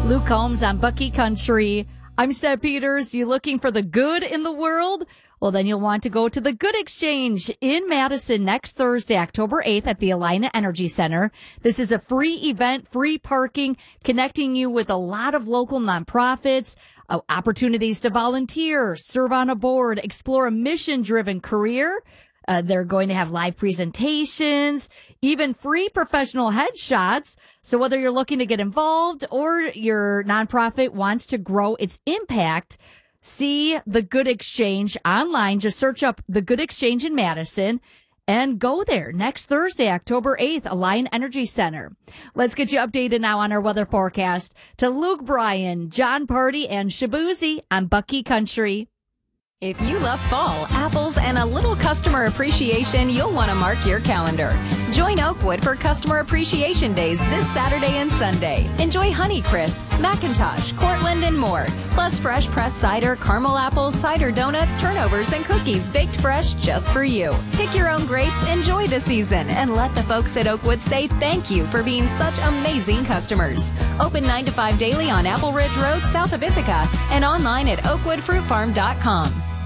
Luke Combs on Bucky Country. I'm Steph Peters. You looking for the good in the world? Well, then you'll want to go to the Good Exchange in Madison next Thursday, October 8th at the Alina Energy Center. This is a free event, free parking, connecting you with a lot of local nonprofits, opportunities to volunteer, serve on a board, explore a mission-driven career. They're going to have live presentations, even free professional headshots. So whether you're looking to get involved or your nonprofit wants to grow its impact, see the Good Exchange online. Just search up the Good Exchange in Madison and go there next Thursday, October 8th, Alliant Energy Center. Let's get you updated now on our weather forecast to Luke Bryan, John Party, and Shabuzi on Bucky Country. If you love fall, apples, and a little customer appreciation, you'll want to mark your calendar. Join Oakwood for Customer Appreciation Days this Saturday and Sunday. Enjoy Honeycrisp, McIntosh, Cortland, and more. Plus fresh pressed cider, caramel apples, cider donuts, turnovers, and cookies baked fresh just for you. Pick your own grapes, enjoy the season, and let the folks at Oakwood say thank you for being such amazing customers. Open 9 to 5 daily on Apple Ridge Road, south of Ithaca, and online at oakwoodfruitfarm.com.